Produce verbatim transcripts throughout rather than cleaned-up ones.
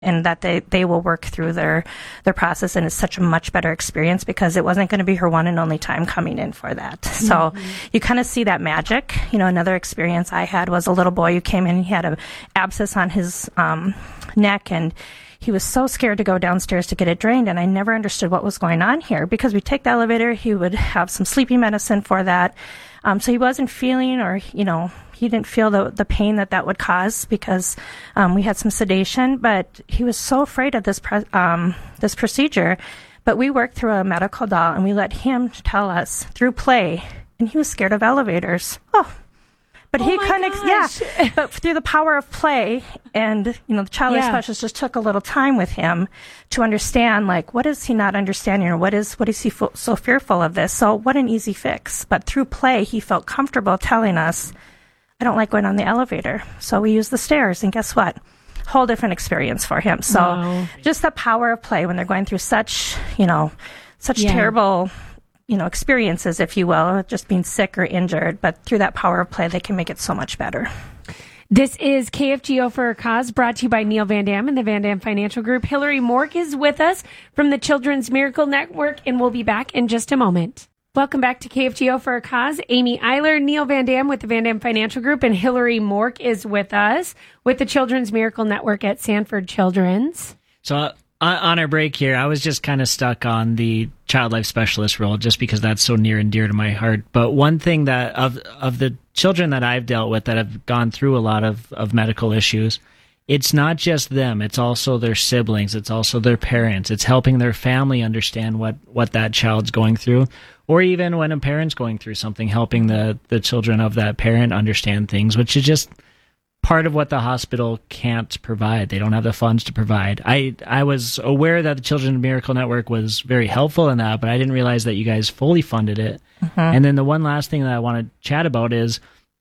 and that they, they will work through their, their process. And it's such a much better experience because it wasn't going to be her one and only time coming in for that. Mm-hmm. So you kind of see that magic. You know, another experience I had was a little boy who came in, he had an abscess on his um, neck, and he was so scared to go downstairs to get it drained, and I never understood what was going on here because we take the elevator, he would have some sleeping medicine for that. Um, so he wasn't feeling, or, you know, he didn't feel the, the pain that that would cause because um, we had some sedation, but he was so afraid of this pre- um, this procedure. But we worked through a medical doll, and we let him tell us through play, and he was scared of elevators. Oh, but oh he couldn't, ex- yeah, but through the power of play, and, you know, the child life yeah. specialist just took a little time with him to understand, like, what is he not understanding, or what is, what is he fo- so fearful of this? So what an easy fix. But through play, he felt comfortable telling us, I don't like going on the elevator. So we use the stairs, and guess what? Whole different experience for him. So wow. just the power of play when they're going through such, you know, such yeah. terrible, you know, experiences, if you will, just being sick or injured, but through that power of play, they can make it so much better. This is K F G O for a Cause, brought to you by Neil Van Dam and the Van Dam Financial Group. Hillary Mork is with us from the Children's Miracle Network, and we'll be back in just a moment. Welcome back to K F G O for a Cause. Amy Eiler, Neil Van Dam with the Van Dam Financial Group, and Hillary Mork is with us with the Children's Miracle Network at Sanford Children's. So uh, on our break here, I was just kind of stuck on the child life specialist role just because that's so near and dear to my heart. But one thing that of of the children that I've dealt with that have gone through a lot of, of medical issues, it's not just them. It's also their siblings. It's also their parents. It's helping their family understand what, what that child's going through. Or even when a parent's going through something, helping the, the children of that parent understand things, which is just part of what the hospital can't provide. They don't have the funds to provide. I, I was aware that the Children's Miracle Network was very helpful in that, but I didn't realize that you guys fully funded it. Mm-hmm. And then the one last thing that I want to chat about is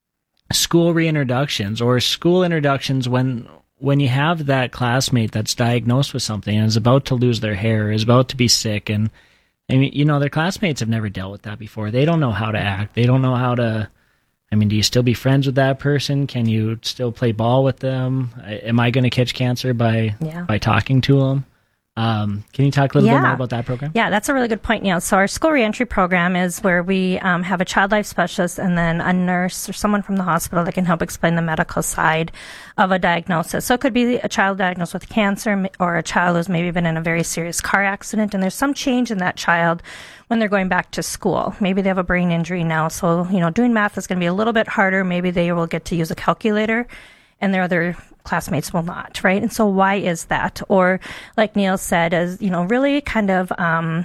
school reintroductions or school introductions when when you have that classmate that's diagnosed with something and is about to lose their hair, is about to be sick, and I mean, you know, their classmates have never dealt with that before. They don't know how to act. They don't know how to, I mean, do you still be friends with that person? Can you still play ball with them? Am I going to catch cancer by yeah. by talking to them? Um, can you talk a little yeah. bit more about that program? Yeah, that's a really good point, Neil. So our school reentry program is where we um, have a child life specialist and then a nurse or someone from the hospital that can help explain the medical side of a diagnosis. So it could be a child diagnosed with cancer or a child who's maybe been in a very serious car accident, and there's some change in that child when they're going back to school. Maybe they have a brain injury now, so, you know, doing math is going to be a little bit harder. Maybe they will get to use a calculator, and their other classmates will not, right? And so why is that? Or like Neil said, as, you know, really kind of um,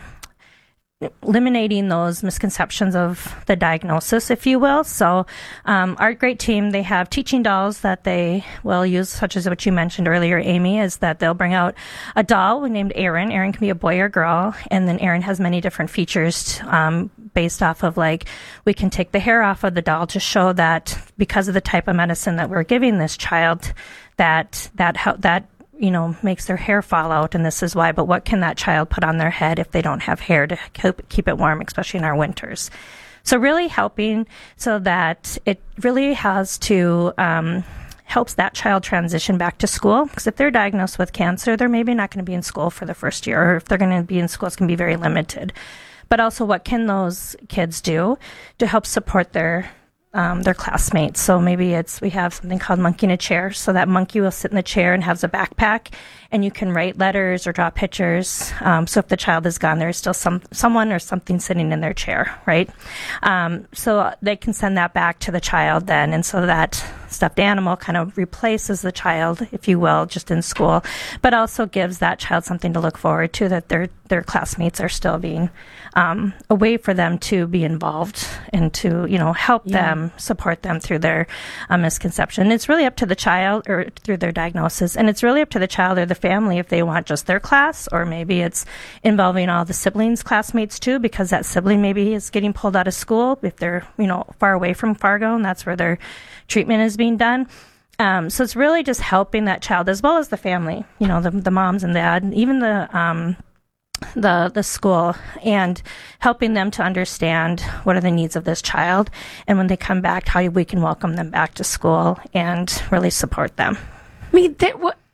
eliminating those misconceptions of the diagnosis, if you will. So um, our great team, they have teaching dolls that they will use, such as what you mentioned earlier, Amy, is that they'll bring out a doll named Erin. Erin can be a boy or girl, and then Erin has many different features um, based off of, like, we can take the hair off of the doll to show that because of the type of medicine that we're giving this child, that that how, that you know makes their hair fall out, and this is why. But what can that child put on their head if they don't have hair to keep, keep it warm, especially in our winters? So really helping so that it really has to um, helps that child transition back to school, because if they're diagnosed with cancer, they're maybe not going to be in school for the first year, or if they're going to be in school, it's going to be very limited. But also, what can those kids do to help support their Um, their classmates? So maybe it's, we have something called Monkey in a Chair. So that monkey will sit in the chair and has a backpack, and you can write letters or draw pictures. Um, so if the child is gone, there's still some someone or something sitting in their chair, right? Um, so they can send that back to the child then. And so that stuffed animal kind of replaces the child, if you will, just in school, but also gives that child something to look forward to, that their their classmates are still being um, a way for them to be involved and to, you know, help yeah. them, support them through their uh, misconception. It's really up to the child, or through their diagnosis, and it's really up to the child or the family if they want just their class, or maybe it's involving all the siblings' classmates too, because that sibling maybe is getting pulled out of school if they're, you know, far away from Fargo, and that's where their treatment is being done. Um, so it's really just helping that child as well as the family, you know, the, the moms and dad, and even the um, the the school, and helping them to understand what are the needs of this child, and when they come back, how we can welcome them back to school and really support them. I mean, that, what,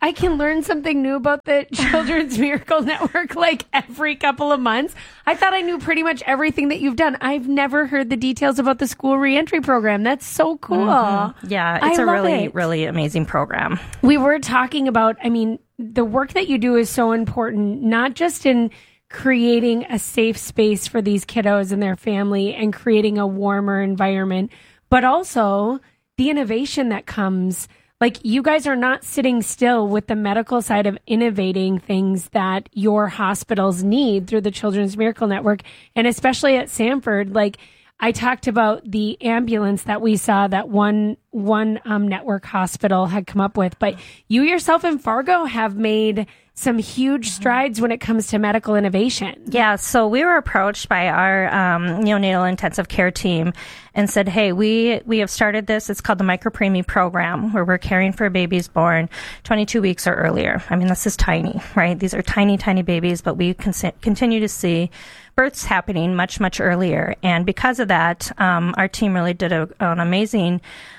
I can learn something new about the Children's Miracle Network like every couple of months. I thought I knew pretty much everything that you've done. I've never heard the details about the school reentry program. That's so cool. Mm-hmm. Yeah, it's I a love really, it. really amazing program. We were talking about, I mean, the work that you do is so important, not just in creating a safe space for these kiddos and their family and creating a warmer environment, but also the innovation that comes. Like, you guys are not sitting still with the medical side of innovating things that your hospitals need through the Children's Miracle Network. And especially at Sanford, like I talked about the ambulance that we saw that one, one um, network hospital had come up with, but you yourself in Fargo have made some huge strides when it comes to medical innovation. Yeah, so we were approached by our um, neonatal intensive care team and said, hey, we, we have started this. It's called the MicroPreemie program, where we're caring for babies born twenty-two weeks or earlier. I mean, this is tiny, right? These are tiny, tiny babies, but we con- continue to see births happening much, much earlier. And because of that, um, our team really did a, an amazing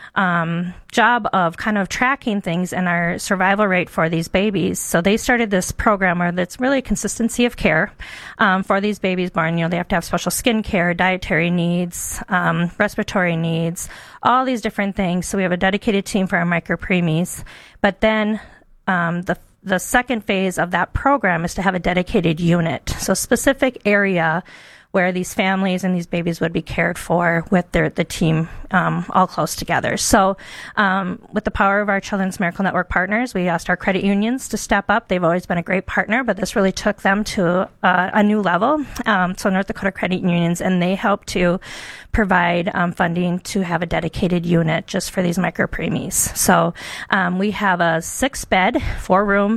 um, job of kind of tracking things and our survival rate for these babies. So they started this program where that's really a consistency of care um, for these babies born. You know, they have to have special skin care, dietary needs, um, respiratory needs, all these different things. So we have a dedicated team for our micropreemies. But then um, the the second phase of that program is to have a dedicated unit, so specific area where these families and these babies would be cared for with their the team um, all close together. So um, with the power of our Children's Miracle Network partners, we asked our credit unions to step up. They've always been a great partner, but this really took them to uh, a new level. Um, so North Dakota Credit Unions, and they help to provide um, funding to have a dedicated unit just for these micropreemies. So um, we have a six-bed, four-room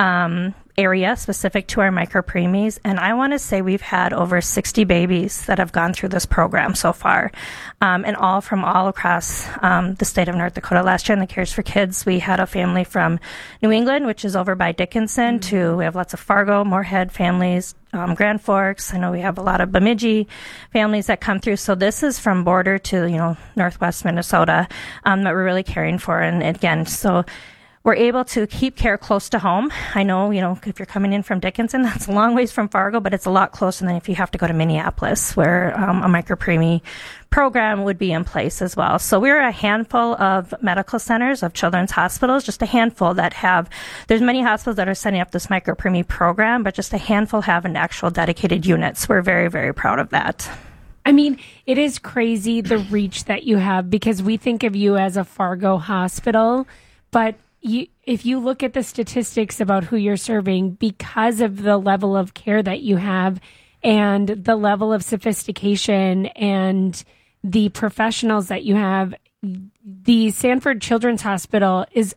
um area specific to our micropreemies, and I want to say we've had over sixty babies that have gone through this program so far, um, and all from all across um, the state of North Dakota. Last year in the Cares for Kids, we had a family from New England, which is over by Dickinson, mm-hmm. to we have lots of Fargo, Moorhead families, um, Grand Forks. I know we have a lot of Bemidji families that come through. So this is from border to, you know, northwest Minnesota um, that we're really caring for. And again, so we're able to keep care close to home. I know, you know, if you're coming in from Dickinson, that's a long ways from Fargo, but it's a lot closer than if you have to go to Minneapolis, where um, a micropreemie program would be in place as well. So we're a handful of medical centers, of children's hospitals, just a handful that have, there's many hospitals that are setting up this micropreemie program, but just a handful have an actual dedicated units. We're very, very proud of that. I mean, it is crazy the reach that you have, because we think of you as a Fargo hospital, but You, if you look at the statistics about who you're serving, because of the level of care that you have and the level of sophistication and the professionals that you have, the Sanford Children's Hospital is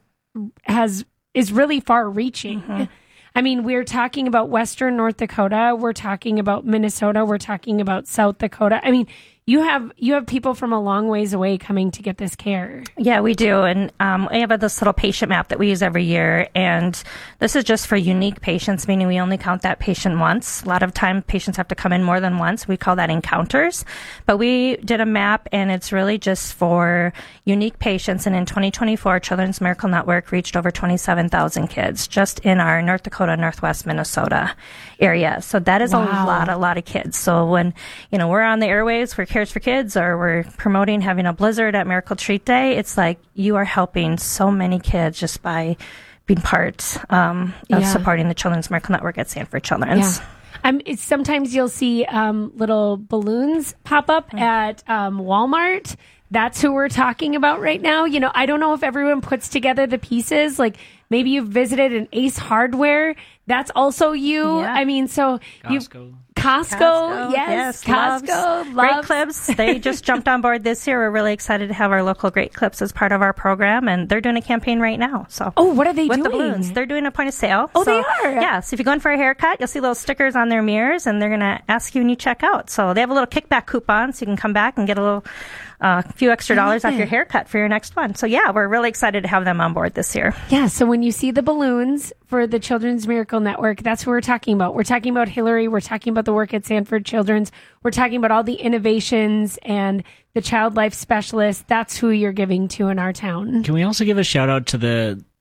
has is really far reaching. Mm-hmm. I mean, we're talking about Western North Dakota, we're talking about Minnesota, we're talking about South Dakota. I mean, you have you have people from a long ways away coming to get this care. Yeah, we do. And um, we have this little patient map that we use every year. And this is just for unique patients, meaning we only count that patient once. A lot of time patients have to come in more than once. We call that encounters. But we did a map, and it's really just for unique patients. And in twenty twenty-four, Children's Miracle Network reached over twenty-seven thousand kids just in our North Dakota, Northwest Minnesota area. So that is wow. a lot, a lot of kids. So when, you know, we're on the airwaves for Cares for Kids, or we're promoting having a blizzard at Miracle Treat Day, it's like you are helping so many kids just by being part um, of yeah. supporting the Children's Miracle Network at Sanford Children's. Yeah. Um, it's, sometimes you'll see um, little balloons pop up mm-hmm. at um, Walmart. That's who we're talking about right now. You know, I don't know if everyone puts together the pieces. Like, maybe you've visited an Ace Hardware. That's also you. Yeah. I mean, so you Costco. Costco, Costco, yes, yes, Costco, Loves. Great Clips. They just jumped on board this year. We're really excited to have our local Great Clips as part of our program, and they're doing a campaign right now. So, oh, what are they with doing? With the balloons, they're doing a point of sale. Oh, so, they are. Yeah. So if you're going for a haircut, you'll see little stickers on their mirrors, and they're going to ask you when you check out. So they have a little kickback coupon, so you can come back and get a little. A uh, few extra dollars off your haircut for your next one. So yeah, we're really excited to have them on board this year. Yeah, so when you see the balloons for the Children's Miracle Network, that's what we're talking about. We're talking about Hillary. We're talking about the work at Sanford Children's. We're talking about all the innovations and the child life specialists. That's who you're giving to in our town. Can we also give a shout out to the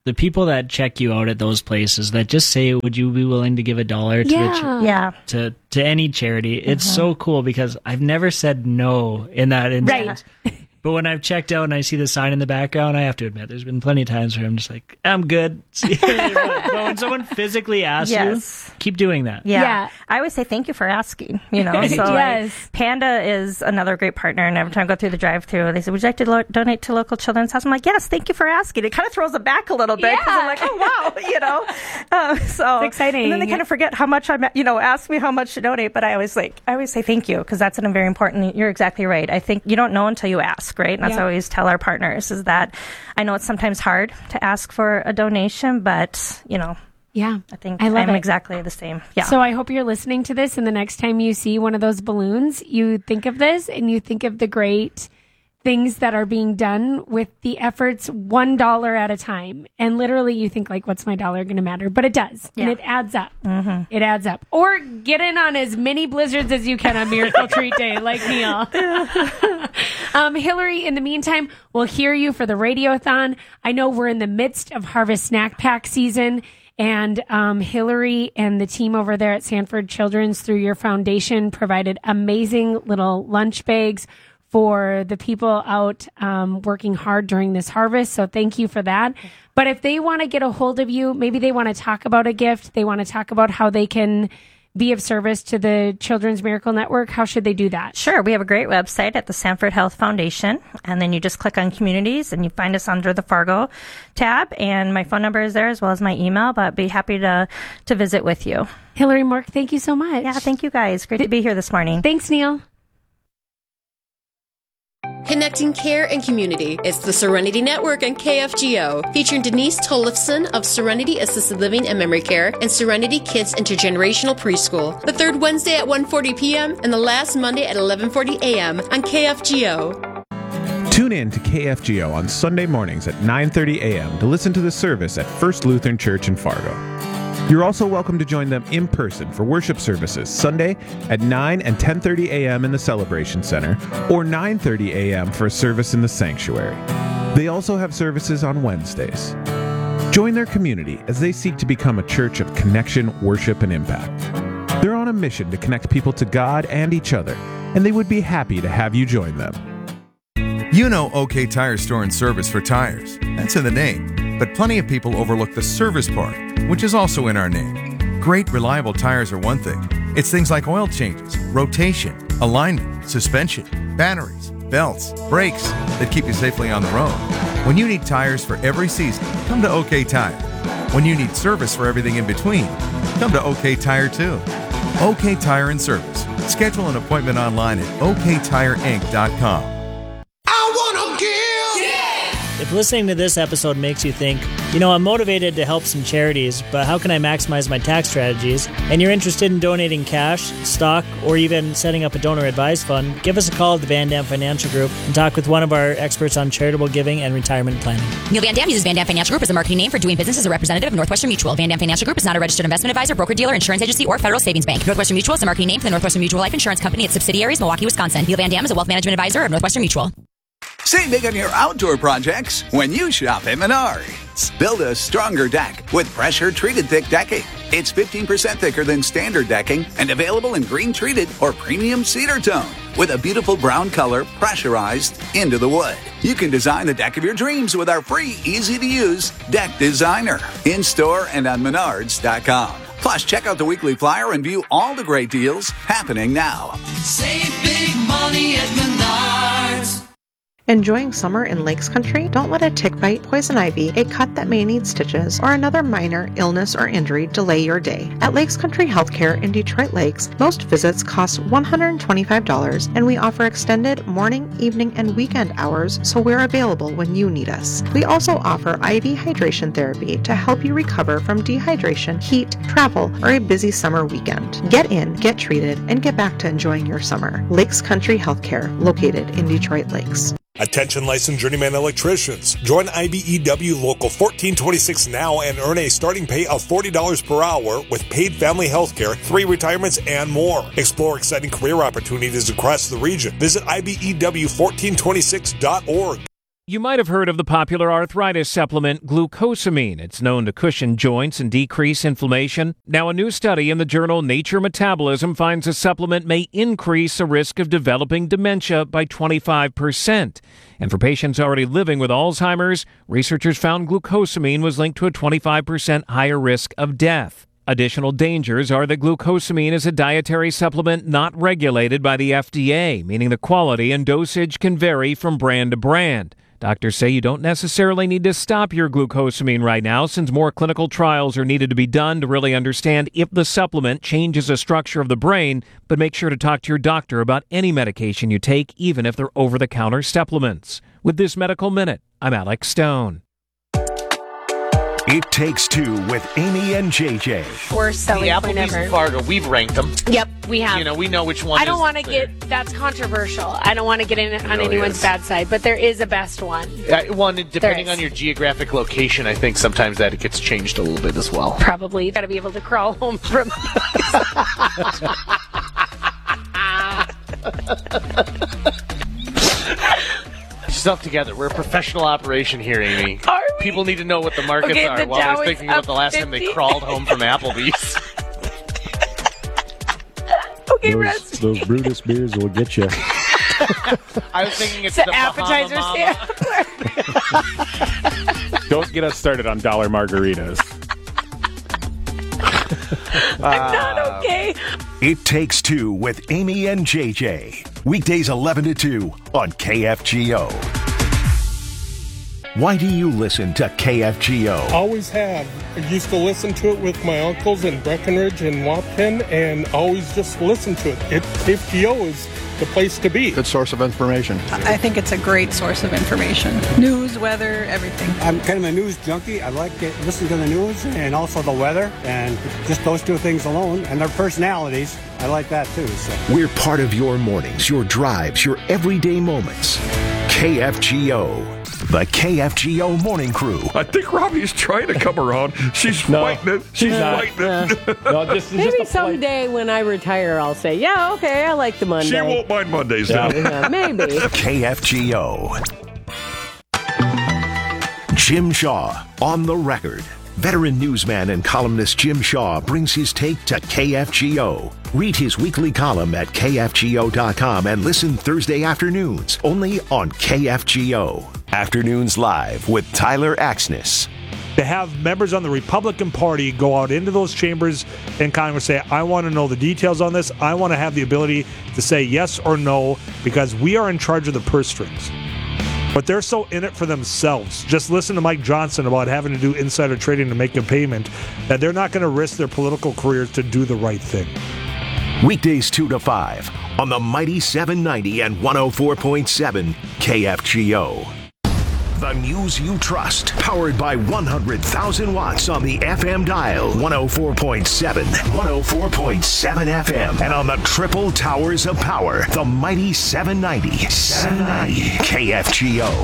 the people that check you out at those places that just say, would you be willing to give a dollar to Yeah. the ch- Yeah. to to any charity? It's so cool because I've never said no in that instance. Right. But when I've checked out and I see the sign in the background, I have to admit, there's been plenty of times where I'm just like, I'm good. But when someone physically asks Yes. you, keep doing that. Yeah. Yeah. I always say thank you for asking, you know. So Yes. like, Panda is another great partner, and every time I go through the drive-thru, they say, would you like to lo- donate to local children's house? I'm like, yes, thank you for asking. It kind of throws it back a little bit because Yeah. I'm like, oh, wow, you know. Um, so It's exciting. And then they kind of forget how much I'm, you know, ask me how much to donate, but I always like, I always say thank you because that's a very important, you're exactly right. I think you don't know until you ask, right? And that's Yeah. what I always tell our partners is that I know it's sometimes hard to ask for a donation, but, you know, Yeah. I think I love I'm it. exactly the same. Yeah. So I hope you're listening to this, and the next time you see one of those balloons, you think of this and you think of the great things that are being done with the efforts one dollar at a time. And literally you think like, what's my dollar going to matter? But it does. And Yeah. it adds up. It adds up. Or get in on as many blizzards as you can on Miracle Treat Day, like Neil. um, Hillary, in the meantime, we'll hear you for the Radiothon. I know we're in the midst of Harvest Snack Pack season. And um, Hillary and the team over there at Sanford Children's, through your foundation, provided amazing little lunch bags for the people out um, working hard during this harvest. So thank you for that. But if they want to get a hold of you, maybe they want to talk about a gift, they want to talk about how they can be of service to the Children's Miracle Network, how should they do that? Sure. We have a great website at the Sanford Health Foundation, and then you just click on communities and you find us under the Fargo tab, and my phone number is there as well as my email, but I'd be happy to, to visit with you. Hillary Mork, thank you so much. Yeah, thank you guys. Great to be here this morning. Thanks, Neil. Connecting care and community. It's the Serenity Network on K F G O, featuring Denise Tollefson of Serenity Assisted Living and Memory Care and Serenity Kids Intergenerational Preschool. The third Wednesday at one forty p.m. and the last Monday at eleven forty a.m. on K F G O. Tune in to K F G O on Sunday mornings at nine thirty a.m. to listen to the service at First Lutheran Church in Fargo. You're also welcome to join them in person for worship services Sunday at nine and ten thirty a.m. in the Celebration Center, or nine thirty a.m. for a service in the sanctuary. They also have services on Wednesdays. Join their community as they seek to become a church of connection, worship, and impact. They're on a mission to connect people to God and each other, and they would be happy to have you join them. You know OK Tire Store and Service for tires. That's in the name. But plenty of people overlook the service part, which is also in our name. Great, reliable tires are one thing. It's things like oil changes, rotation, alignment, suspension, batteries, belts, brakes that keep you safely on the road. When you need tires for every season, come to OK Tire. When you need service for everything in between, come to OK Tire too. OK Tire and Service. Schedule an appointment online at o k tire inc dot com. If listening to this episode makes you think, you know, I'm motivated to help some charities, but how can I maximize my tax strategies? And you're interested in donating cash, stock, or even setting up a donor advised fund, give us a call at the Van Dam Financial Group and talk with one of our experts on charitable giving and retirement planning. Neil Van Dam uses Van Dam Financial Group as a marketing name for doing business as a representative of Northwestern Mutual. Van Dam Financial Group is not a registered investment advisor, broker-dealer, insurance agency, or federal savings bank. Northwestern Mutual is a marketing name for the Northwestern Mutual Life Insurance Company, its subsidiaries, Milwaukee, Wisconsin. Neil Van Dam is a wealth management advisor of Northwestern Mutual. Save big on your outdoor projects when you shop at Menards. Build a stronger deck with pressure-treated thick decking. It's fifteen percent thicker than standard decking and available in green-treated or premium cedar tone with a beautiful brown color pressurized into the wood. You can design the deck of your dreams with our free, easy-to-use Deck Designer in-store and on menards dot com. Plus, check out the weekly flyer and view all the great deals happening now. Save big money at Menards. Enjoying summer in Lakes Country? Don't let a tick bite, poison ivy, a cut that may need stitches, or another minor illness or injury delay your day. At Lakes Country Healthcare in Detroit Lakes, most visits cost one hundred twenty-five dollars, and we offer extended morning, evening, and weekend hours, so we're available when you need us. We also offer I V hydration therapy to help you recover from dehydration, heat, travel, or a busy summer weekend. Get in, get treated, and get back to enjoying your summer. Lakes Country Healthcare, located in Detroit Lakes. Attention licensed journeyman electricians. Join I B E W Local fourteen twenty-six now and earn a starting pay of forty dollars per hour with paid family health care, three retirements, and more. Explore exciting career opportunities across the region. Visit I B E W fourteen twenty-six dot org. You might have heard of the popular arthritis supplement glucosamine. It's known to cushion joints and decrease inflammation. Now, a new study in the journal Nature Metabolism finds the supplement may increase the risk of developing dementia by twenty-five percent. And for patients already living with Alzheimer's, researchers found glucosamine was linked to a twenty-five percent higher risk of death. Additional dangers are that glucosamine is a dietary supplement not regulated by the F D A, meaning the quality and dosage can vary from brand to brand. Doctors say you don't necessarily need to stop your glucosamine right now, since more clinical trials are needed to be done to really understand if the supplement changes the structure of the brain, but make sure to talk to your doctor about any medication you take, even if they're over-the-counter supplements. With this Medical Minute, I'm Alex Stone. It Takes Two with Amy and J J. Worst selling the point Applebee's ever. and Fargo, we've ranked them. Yep, we have. You know, we know which one I don't is want to there. get, that's controversial. I don't want to get in on really anyone's is. bad side, but there is a best one. Uh, one, depending There is. on your geographic location, I think sometimes that gets changed a little bit as well. Probably. You got to be able to crawl home from. Stuff together. We're a professional operation here, Amy. Are we? People need to know what the markets Okay, are. the Well, I Dow was is thinking about up the last time they fifty. crawled home from Applebee's. Okay, those, rest. those Brutus beers will get you. I was thinking it's The the, appetizer Bahama stand. Don't get us started on dollar margaritas. I'm not okay. It Takes Two with Amy and J J. Weekdays eleven to two on K F G O. Why do you listen to K F G O? Always have. I used to listen to it with my uncles in Breckenridge and Wapton, and always just listen to it. it K F G O is the place to be. Good source of information. I think it's a great source of information. News, weather, everything. I'm kind of a news junkie. I like to listen to the news and also the weather, and just those two things alone, and their personalities. I like that too. So. We're part of your mornings, your drives, your everyday moments. K F G O. The K F G O Morning Crew. I think Robbie's trying to come around. She's No, fighting it. She's not. fighting it. No, just, Maybe just a someday when I retire, I'll say, yeah, okay, I like the Monday. She won't mind Mondays now. Yeah, maybe. K F G O. Jim Shaw on the record. Veteran newsman and columnist Jim Shaw brings his take to K F G O. Read his weekly column at K F G O dot com and listen Thursday afternoons only on K F G O. Afternoons Live with Tyler Axness. To have members on the Republican Party go out into those chambers in Congress say, I want to know the details on this. I want to have the ability to say yes or no, because we are in charge of the purse strings. But they're so in it for themselves. Just listen to Mike Johnson about having to do insider trading to make a payment, that they're not going to risk their political careers to do the right thing. Weekdays two to five on the mighty seven ninety and one oh four point seven K F G O. The news you trust, powered by one hundred thousand watts on the F M dial, one oh four point seven, one oh four point seven F M, and on the triple towers of power, the mighty seven ninety, seven ninety K F G O.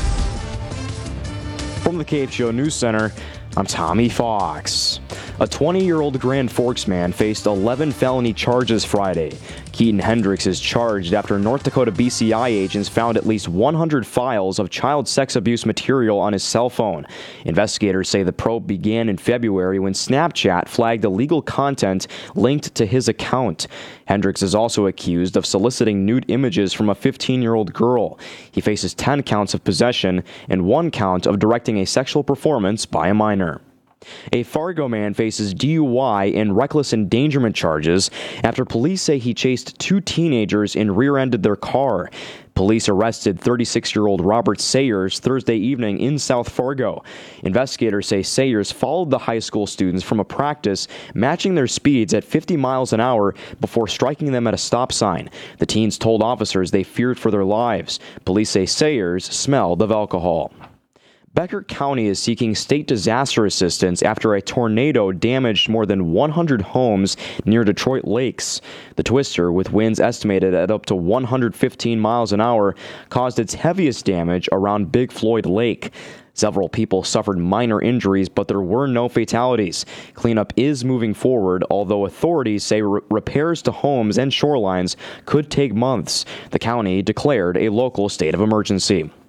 From the K F G O News Center, I'm Tommy Fox. A twenty-year-old Grand Forks man faced eleven felony charges Friday. Keaton Hendricks is charged after North Dakota B C I agents found at least one hundred files of child sex abuse material on his cell phone. Investigators say the probe began in February when Snapchat flagged illegal content linked to his account. Hendricks is also accused of soliciting nude images from a fifteen-year-old girl. He faces ten counts of possession and one count of directing a sexual performance by a minor. A Fargo man faces D U I and reckless endangerment charges after police say he chased two teenagers and rear-ended their car. Police arrested thirty-six-year-old Robert Sayers Thursday evening in South Fargo. Investigators say Sayers followed the high school students from a practice, matching their speeds at fifty miles an hour before striking them at a stop sign. The teens told officers they feared for their lives. Police say Sayers smelled of alcohol. Becker County is seeking state disaster assistance after a tornado damaged more than one hundred homes near Detroit Lakes. The twister, with winds estimated at up to one hundred fifteen miles an hour, caused its heaviest damage around Big Floyd Lake. Several people suffered minor injuries, but there were no fatalities. Cleanup is moving forward, although authorities say re- repairs to homes and shorelines could take months. The county declared a local state of emergency.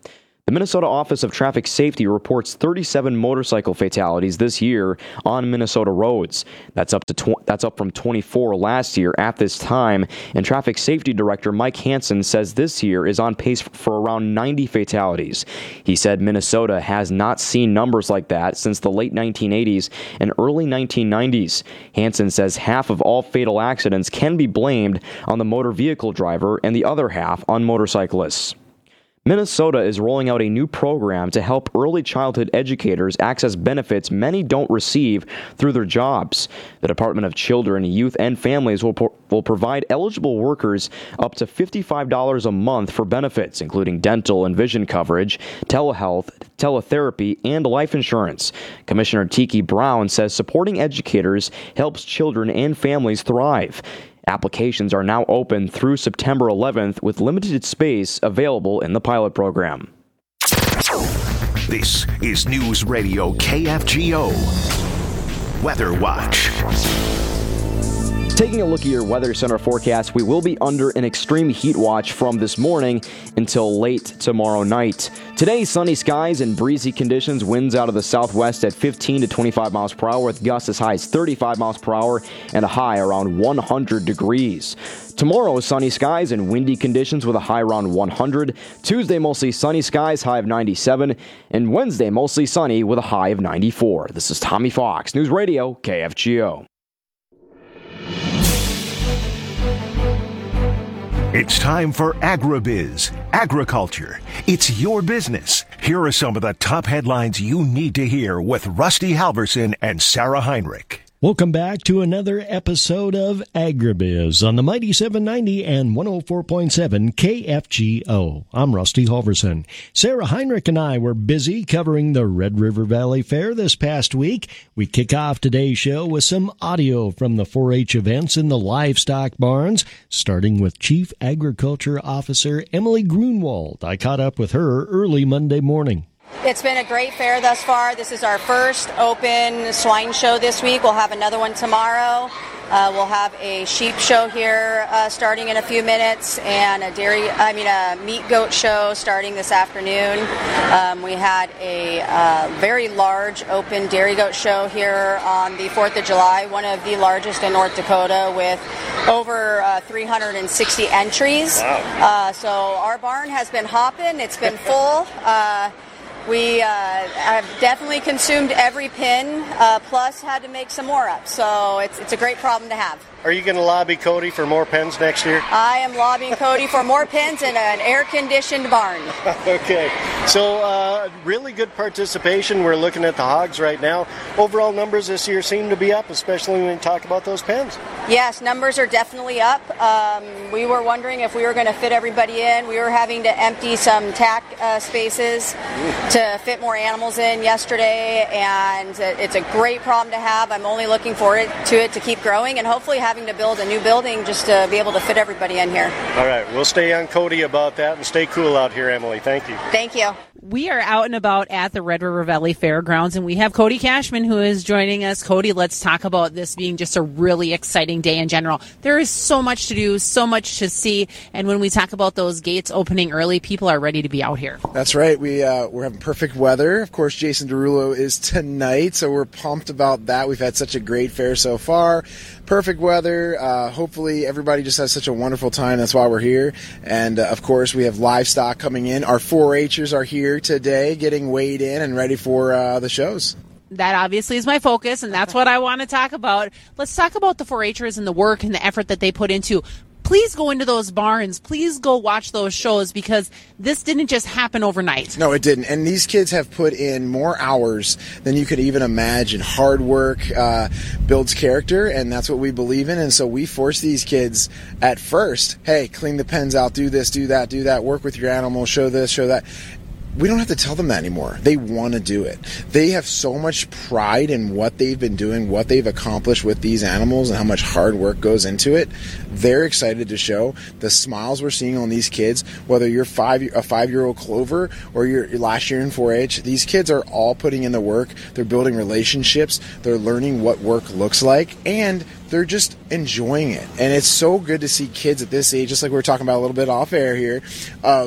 The Minnesota Office of Traffic Safety reports thirty-seven motorcycle fatalities this year on Minnesota roads. That's up to tw- that's up from twenty-four last year at this time. And Traffic Safety Director Mike Hansen says this year is on pace for around ninety fatalities. He said Minnesota has not seen numbers like that since the late nineteen eighties and early nineteen nineties. Hansen says half of all fatal accidents can be blamed on the motor vehicle driver and the other half on motorcyclists. Minnesota is rolling out a new program to help early childhood educators access benefits many don't receive through their jobs. The Department of Children, Youth, and Families will, pro- will provide eligible workers up to fifty-five dollars a month for benefits, including dental and vision coverage, telehealth, teletherapy, and life insurance. Commissioner Tiki Brown says supporting educators helps children and families thrive. Applications are now open through September eleventh with limited space available in the pilot program. This is News Radio K F G O Weather Watch. Taking a look at your Weather Center forecast, we will be under an extreme heat watch from this morning until late tomorrow night. Today, sunny skies and breezy conditions, winds out of the southwest at fifteen to twenty-five miles per hour with gusts as high as thirty-five miles per hour and a high around one hundred degrees. Tomorrow, sunny skies and windy conditions with a high around one hundred. Tuesday, mostly sunny skies, high of ninety-seven. And Wednesday, mostly sunny with a high of ninety-four. This is Tommy Fox, News Radio K F G O. It's time for Agribiz, agriculture. It's your business. Here are some of the top headlines you need to hear with Rusty Halverson and Sarah Heinrich. Welcome back to another episode of Agribiz on the Mighty seven ninety and one oh four point seven K F G O. I'm Rusty Halverson. Sarah Heinrich and I were busy covering the Red River Valley Fair this past week. We kick off today's show with some audio from the four H events in the livestock barns, starting with Chief Agriculture Officer Emily Grunwald. I caught up with her early Monday morning. It's been a great fair thus far. This is our first open swine show this week. We'll have another one tomorrow. Uh, we'll have a sheep show here uh, starting in a few minutes, and a dairy, I mean a meat goat show starting this afternoon. Um, we had a uh, very large open dairy goat show here on the fourth of July, one of the largest in North Dakota, with over uh, three hundred sixty entries. Wow. Uh, so our barn has been hopping. It's been full. Uh, We uh, have definitely consumed every pin, uh, plus had to make some more up. So it's it's a great problem to have. Are you going to lobby Cody for more pens next year? I am lobbying Cody for more pens and an air-conditioned barn. Okay. So uh, really good participation. We're looking at the hogs right now. Overall numbers this year seem to be up, especially when we talk about those pens. Yes, numbers are definitely up. Um, we were wondering if we were going to fit everybody in. We were having to empty some tack uh, spaces to fit more animals in yesterday, and it's a great problem to have. I'm only looking forward to it to keep growing and hopefully having to build a new building just to be able to fit everybody in here. All right, we'll stay on Cody about that and stay cool out here, Emily. Thank you. Thank you. We are out and about at the Red River Valley Fairgrounds, and we have Cody Cashman who is joining us. Cody, let's talk about this being just a really exciting day in general. There is so much to do, so much to see, and when we talk about those gates opening early, people are ready to be out here. That's right. We, uh, we're having perfect weather. Of course, Jason Derulo is tonight, so we're pumped about that. We've had such a great fair so far. Perfect weather. Uh, hopefully everybody just has such a wonderful time. That's why we're here. And, uh, of course, we have livestock coming in. Our four H'ers are here today getting weighed in and ready for uh, the shows. That obviously is my focus, and that's what I want to talk about. Let's talk about the four H'ers and the work and the effort that they put into. Please go into those barns. Please go watch those shows, because this didn't just happen overnight. No, it didn't. And these kids have put in more hours than you could even imagine. Hard work uh, builds character, and that's what we believe in. And so we force these kids at first, hey, clean the pens out, do this, do that, do that, work with your animal, show this, show that. We don't have to tell them that anymore. They want to do it. They have so much pride in what they've been doing, what they've accomplished with these animals, and how much hard work goes into it. They're excited to show. The smiles we're seeing on these kids, whether you're five, a five-year-old Clover or you're last year in four H, these kids are all putting in the work. They're building relationships. They're learning what work looks like, and they're just enjoying it. And it's so good to see kids at this age, just like we were talking about a little bit off air here, of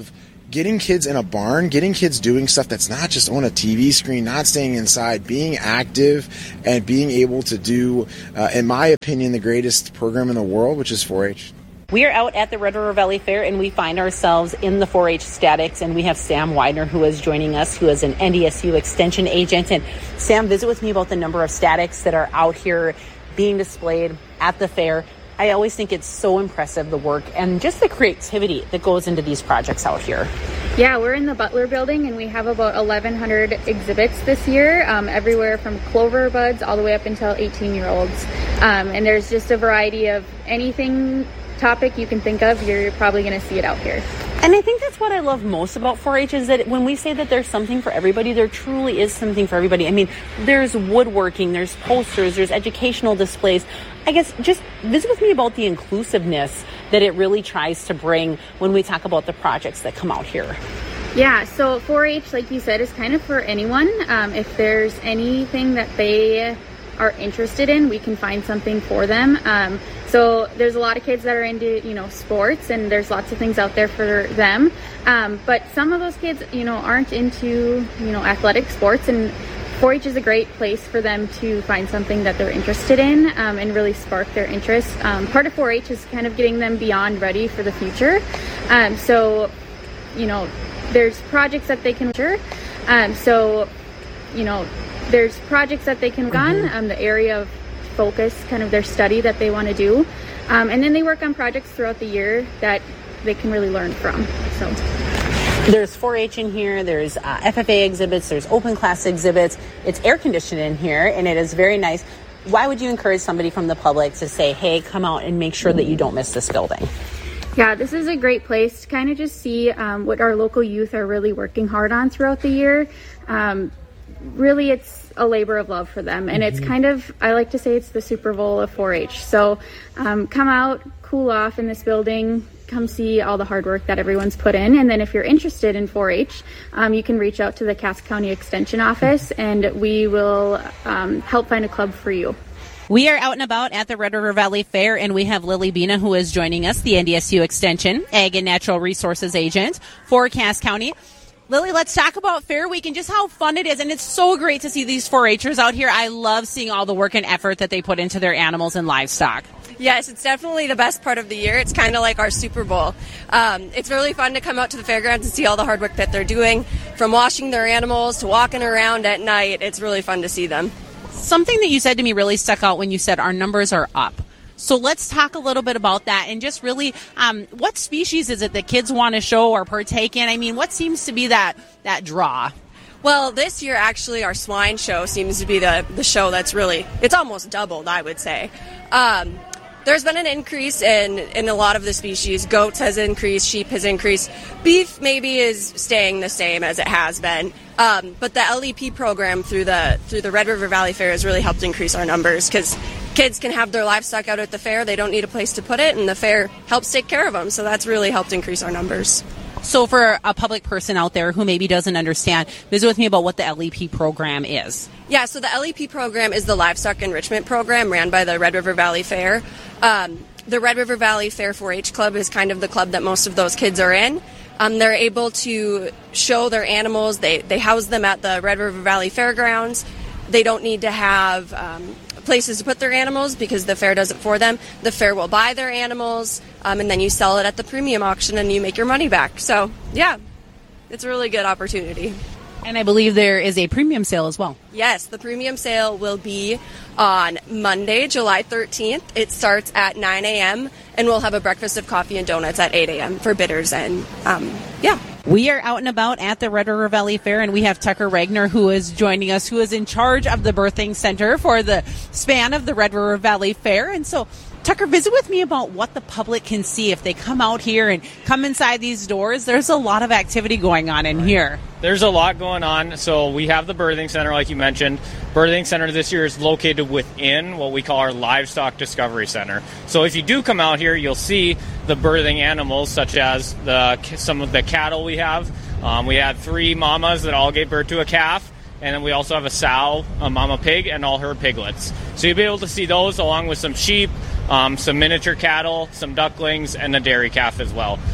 getting kids in a barn, getting kids doing stuff that's not just on a T V screen, not staying inside, being active and being able to do, uh, in my opinion, the greatest program in the world, which is four H. We are out at the Red River Valley Fair, and we find ourselves in the four H Statics, and we have Sam Widener, who is joining us, who is an N D S U Extension agent. And Sam, visit with me about the number of statics that are out here being displayed at the fair. I always think it's so impressive, the work and just the creativity that goes into these projects out here. Yeah, we're in the Butler building, and we have about eleven hundred exhibits this year, um, everywhere from clover buds all the way up until eighteen-year-olds. Um, and there's just a variety of anything topic you can think of, you're probably going to see it out here. And I think that's what I love most about four H is that when we say that there's something for everybody, there truly is something for everybody. I mean, there's woodworking, there's posters, there's educational displays. I guess just visit with me about the inclusiveness that it really tries to bring when we talk about the projects that come out here. Yeah, so four H, like you said, is kind of for anyone. Um, if there's anything that they are interested in, we can find something for them. Um, so there's a lot of kids that are into, you know, sports, and there's lots of things out there for them. Um, but some of those kids, you know, aren't into, you know, athletic sports, and four H is a great place for them to find something that they're interested in um, and really spark their interest. Um, part of four H is kind of getting them beyond ready for the future. Um, so, you know, there's projects that they can, um, so, you know, there's projects that they can work on, um, the area of focus, kind of their study that they want to do. Um, and then they work on projects throughout the year that they can really learn from. So there's four H in here, there's uh, F F A exhibits, there's open class exhibits. It's air conditioned in here, and it is very nice. Why would you encourage somebody from the public to say, hey, come out and make sure that you don't miss this building? Yeah, this is a great place to kind of just see um, what our local youth are really working hard on throughout the year. Um, really, it's a labor of love for them, and it's kind of, I like to say it's the Super Bowl of four H. So um, come out, cool off in this building, come see all the hard work that everyone's put in. And then if you're interested in four H, um, you can reach out to the Cass County Extension Office, and we will um, help find a club for you. We are out and about at the Red River Valley Fair, and we have Lily Bina, who is joining us, the N D S U Extension Ag and Natural Resources Agent for Cass County. Lily, let's talk about Fair Week and just how fun it is. And it's so great to see these four H'ers out here. I love seeing all the work and effort that they put into their animals and livestock. Yes, it's definitely the best part of the year. It's kind of like our Super Bowl. Um, it's really fun to come out to the fairgrounds and see all the hard work that they're doing, from washing their animals to walking around at night. It's really fun to see them. Something that you said to me really stuck out when you said our numbers are up. So let's talk a little bit about that and just really, um, what species is it that kids want to show or partake in? I mean, what seems to be that, that draw? Well, this year, actually, our swine show seems to be the, the show that's really, it's almost doubled, I would say. Um, there's been an increase in, in a lot of the species. Goats has increased, sheep has increased. Beef maybe is staying the same as it has been. Um, but the L E P program through the through the Red River Valley Fair has really helped increase our numbers, because kids can have their livestock out at the fair. They don't need a place to put it, and the fair helps take care of them. So that's really helped increase our numbers. So for a public person out there who maybe doesn't understand, visit with me about what the L E P program is. Yeah, so the L E P program is the Livestock Enrichment Program ran by the Red River Valley Fair. Um, the Red River Valley Fair four H Club is kind of the club that most of those kids are in. Um, they're able to show their animals. They, they house them at the Red River Valley Fairgrounds. They don't need to have um, places to put their animals because the fair does it for them. The fair will buy their animals, um, and then you sell it at the premium auction and you make your money back. So, yeah, it's a really good opportunity. And I believe there is a premium sale as well. Yes, the premium sale will be on Monday, July thirteenth. It starts at nine a.m., and we'll have a breakfast of coffee and donuts at eight a.m. for bidders. And, um, yeah. We are out and about at the Red River Valley Fair, and we have Tucker Ragnar, who is joining us, who is in charge of the birthing center for the span of the Red River Valley Fair. And so, Tucker, visit with me about what the public can see if they come out here and come inside these doors. There's a lot of activity going on in here. There's a lot going on. So we have the birthing center, like you mentioned. Birthing center this year is located within what we call our Livestock Discovery Center. So if you do come out here, you'll see the birthing animals, such as the some of the cattle we have. Um, we had three mamas that all gave birth to a calf. And then we also have a sow, a mama pig, and all her piglets. So you'll be able to see those along with some sheep, um, some miniature cattle, some ducklings, and a dairy calf as well.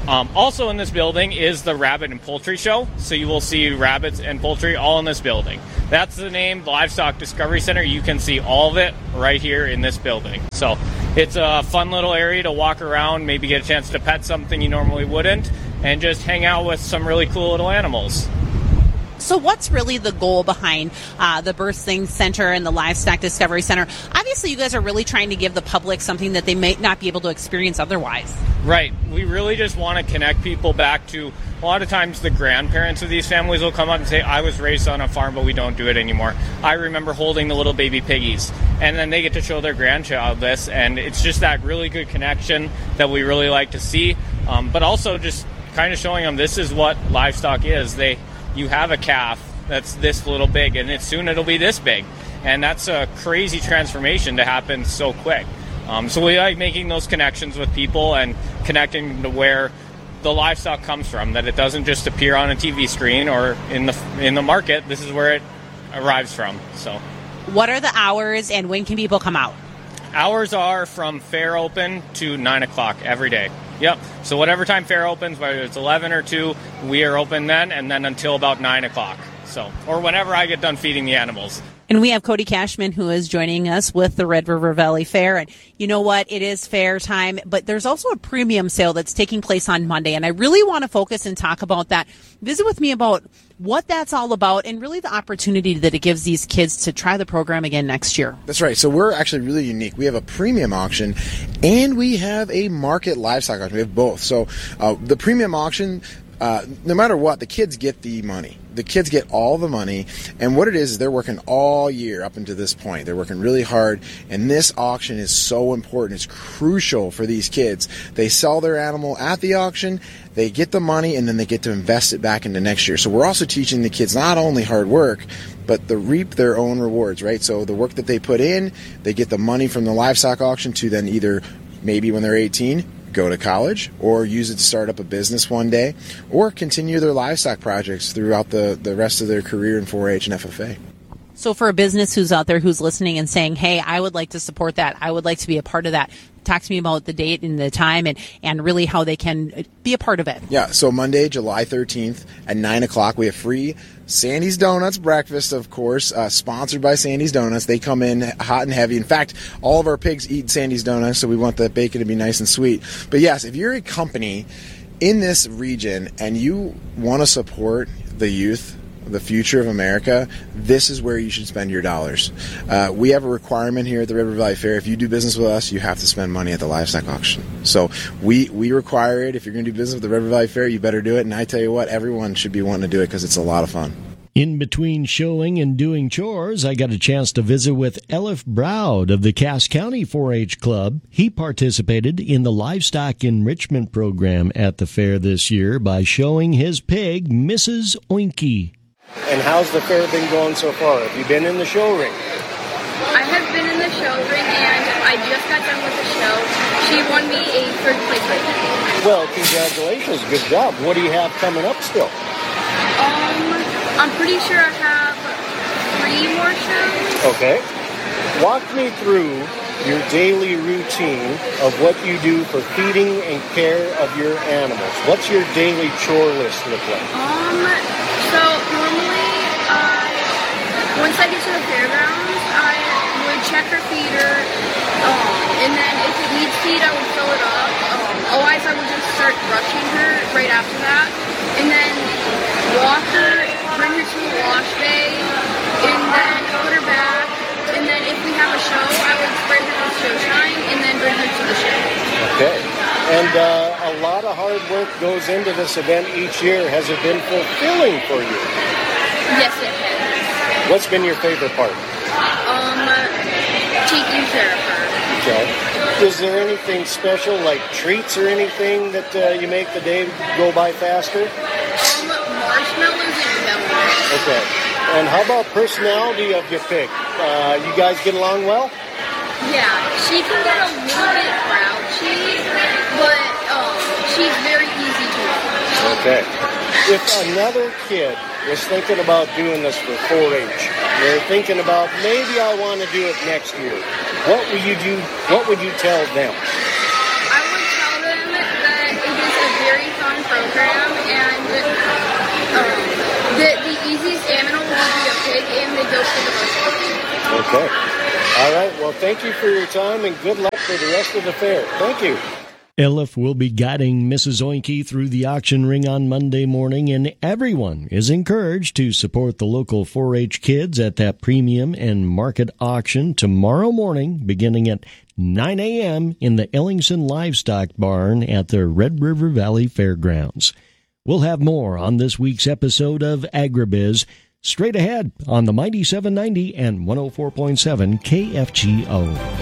Um, also in this building is the Rabbit and Poultry Show, so you will see rabbits and poultry all in this building. That's the name, Livestock Discovery Center. You can see all of it right here in this building. So it's a fun little area to walk around, maybe get a chance to pet something you normally wouldn't, and just hang out with some really cool little animals. So what's really the goal behind uh, the Birthing Center and the Livestock Discovery Center? Obviously, you guys are really trying to give the public something that they may not be able to experience otherwise. Right. We really just want to connect people back to, a lot of times the grandparents of these families will come up and say, I was raised on a farm, but we don't do it anymore. I remember holding the little baby piggies. And then they get to show their grandchild this, and it's just that really good connection that we really like to see. Um, but also just kind of showing them this is what livestock is. They You have a calf that's this little big, and it, soon it'll be this big. And that's a crazy transformation to happen so quick. Um, so we like making those connections with people and connecting to where the livestock comes from, that it doesn't just appear on a T V screen or in the in the market. This is where it arrives from. So, what are the hours, and when can people come out? Hours are from fair open to nine o'clock every day. Yep. So whatever time fair opens, whether it's eleven or two, we are open then, and then until about nine o'clock. So, or whenever I get done feeding the animals. And we have Cody Cashman, who is joining us with the Red River Valley Fair. And you know what? It is fair time, but there's also a premium sale that's taking place on Monday. And I really want to focus and talk about that. Visit with me about what that's all about and really the opportunity that it gives these kids to try the program again next year. That's right. So we're actually really unique. We have a premium auction and we have a market livestock auction. We have both. So uh, the premium auction, Uh, no matter what, the kids get the money. The kids get all the money, and what it is is they're working all year up until this point. They're working really hard, and this auction is so important. It's crucial for these kids. They sell their animal at the auction, they get the money, and then they get to invest it back into next year. So we're also teaching the kids not only hard work, but to reap their own rewards, right? So the work that they put in, they get the money from the livestock auction to then either, maybe when they're eighteen, go to college or use it to start up a business one day or continue their livestock projects throughout the, the rest of their career in four H and F F A. So for a business who's out there who's listening and saying, hey, I would like to support that, I would like to be a part of that, talk to me about the date and the time and, and really how they can be a part of it. Yeah, so Monday, July thirteenth at nine o'clock, we have free Sandy's Donuts breakfast, of course, uh, sponsored by Sandy's Donuts. They come in hot and heavy. In fact, all of our pigs eat Sandy's Donuts, so we want the bacon to be nice and sweet. But yes, if you're a company in this region and you want to support the youth, the future of America, this is where you should spend your dollars. Uh, we have a requirement here at the Red River Valley Fair. If you do business with us, you have to spend money at the livestock auction. So we, we require it. If you're going to do business with the Red River Valley Fair, you better do it. And I tell you what, everyone should be wanting to do it because it's a lot of fun. In between showing and doing chores, I got a chance to visit with Elif Browd of the Cass County four H Club. He participated in the Livestock Enrichment Program at the fair this year by showing his pig, Missus Oinky. And how's the fair been going so far? Have you been in the show ring? I have been in the show ring, and I just got done with the show. She won me a third place rating. Well, congratulations. Good job. What do you have coming up still? Um, I'm pretty sure I have three more shows. Okay. Walk me through your daily routine of what you do for feeding and care of your animals. What's your daily chore list look like? Um, so normally, uh, once I get to the fairgrounds, I would check her feeder, um, and then if it needs feed, I would fill it up. Um, otherwise, I would just start brushing her right after that, and then walk her, bring her to the wash bay, and then put her back. And then if we have a show, I would spray her with show shine and then bring her to the show. Okay. And uh, a lot of hard work goes into this event each year. Has it been fulfilling for you? Yes, it has. What's been your favorite part? Um, taking care of her. Okay. Is there anything special, like treats or anything that uh, you make the day go by faster? Um, marshmallows and milk. Okay. And how about personality of your pig? Uh, you guys get along well? Yeah, she can get a little bit grouchy, but um, she's very easy to love. Okay. If another kid was thinking about doing this for four H, they're thinking about maybe I want to do it next year, what would you do? What would you tell them? I would tell them that it is a very fun program, and um, the, the easiest animal will be a pig, and they go for the most part. Okay. All right. Well, thank you for your time, and good luck for the rest of the fair. Thank you. Elif will be guiding Missus Oinke through the auction ring on Monday morning, and everyone is encouraged to support the local four H kids at that premium and market auction tomorrow morning, beginning at nine a.m. in the Ellingson Livestock Barn at the Red River Valley Fairgrounds. We'll have more on this week's episode of AgriBiz straight ahead on the Mighty seven ninety and one oh four point seven K F G O.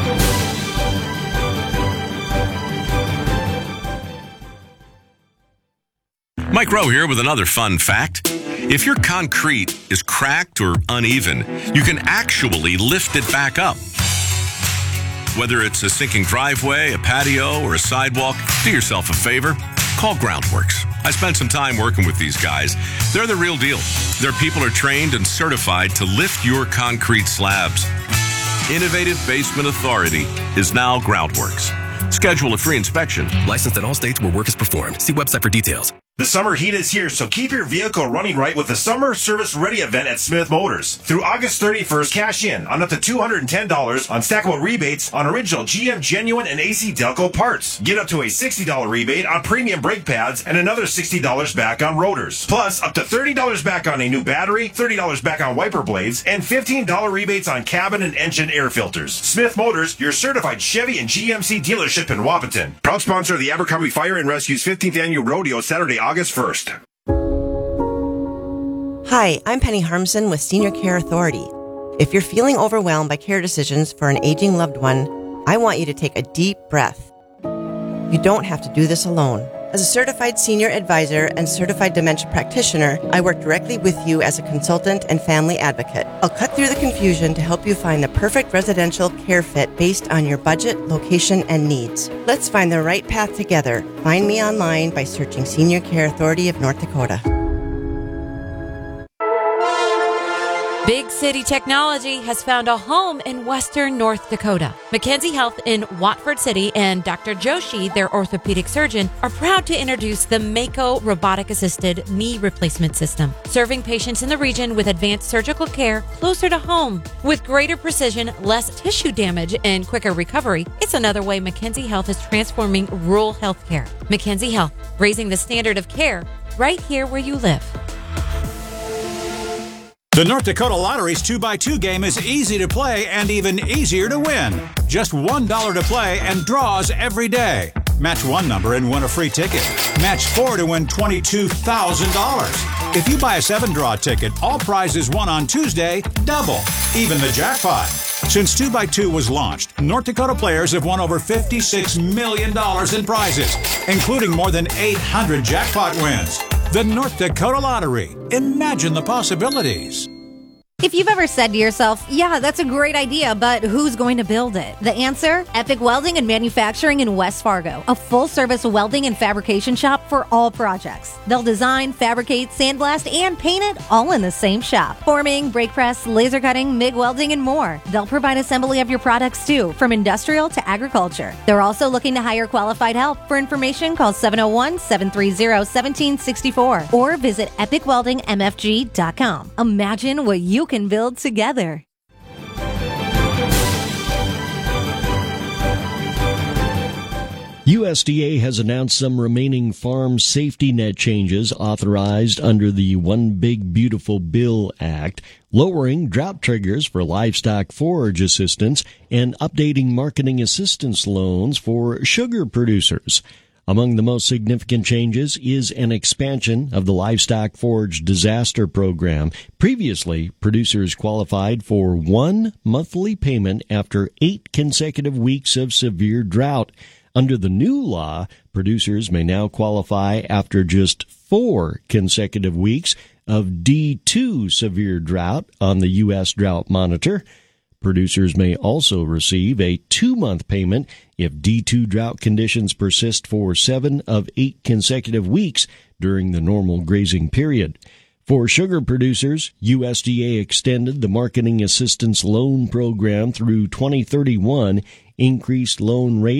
Mike Rowe here with another fun fact. If your concrete is cracked or uneven, you can actually lift it back up. Whether it's a sinking driveway, a patio, or a sidewalk, do yourself a favor. Call Groundworks. I spent some time working with these guys. They're the real deal. Their people are trained and certified to lift your concrete slabs. Innovative Basement Authority is now Groundworks. Schedule a free inspection. Licensed in all states where work is performed. See website for details. The summer heat is here, so keep your vehicle running right with the Summer Service Ready event at Smith Motors. Through August thirty-first, cash in on up to two hundred ten dollars on stackable rebates on original G M Genuine and A C Delco parts. Get up to a sixty dollars rebate on premium brake pads and another sixty dollars back on rotors. Plus, up to thirty dollars back on a new battery, thirty dollars back on wiper blades, and fifteen dollars rebates on cabin and engine air filters. Smith Motors, your certified Chevy and G M C dealership in Wapaton. Proud sponsor of the Abercrombie Fire and Rescue's fifteenth Annual Rodeo, Saturday, August first. Hi, I'm Penny Harmson with Senior Care Authority. If you're feeling overwhelmed by care decisions for an aging loved one, I want you to take a deep breath. You don't have to do this alone. As a certified senior advisor and certified dementia practitioner, I work directly with you as a consultant and family advocate. I'll cut through the confusion to help you find the perfect residential care fit based on your budget, location, and needs. Let's find the right path together. Find me online by searching Senior Care Authority of North Dakota. Big City Technology has found a home in western North Dakota. Mackenzie Health in Watford City and Doctor Joshi, their orthopedic surgeon, are proud to introduce the Mako robotic-assisted knee replacement system, serving patients in the region with advanced surgical care closer to home. With greater precision, less tissue damage, and quicker recovery, it's another way Mackenzie Health is transforming rural health care. Mackenzie Health, raising the standard of care right here where you live. The North Dakota Lottery's two by two game is easy to play and even easier to win. Just one dollar to play and draws every day. Match one number and win a free ticket. Match four to win twenty-two thousand dollars. If you buy a seven-draw ticket, all prizes won on Tuesday double, even the jackpot. Since two by two was launched, North Dakota players have won over fifty-six million dollars in prizes, including more than eight hundred jackpot wins. The North Dakota Lottery. Imagine the possibilities. If you've ever said to yourself, yeah, that's a great idea, but who's going to build it? The answer? Epic Welding and Manufacturing in West Fargo, a full-service welding and fabrication shop for all projects. They'll design, fabricate, sandblast, and paint it all in the same shop. Forming, brake press, laser cutting, MIG welding, and more. They'll provide assembly of your products too, from industrial to agriculture. They're also looking to hire qualified help. For information, call seven oh one, seven three zero, one seven six four or visit epic welding m f g dot com. Imagine what you can build together. U S D A has announced some remaining farm safety net changes authorized under the One Big Beautiful Bill Act, lowering drought triggers for livestock forage assistance and updating marketing assistance loans for sugar producers. Among the most significant changes is an expansion of the Livestock Forage Disaster Program. Previously, producers qualified for one monthly payment after eight consecutive weeks of severe drought. Under the new law, producers may now qualify after just four consecutive weeks of D two severe drought on the U S Drought Monitor. Producers may also receive a two-month payment if D two drought conditions persist for seven of eight consecutive weeks during the normal grazing period. For sugar producers, U S D A extended the Marketing Assistance Loan Program through twenty thirty-one, increased loan rates,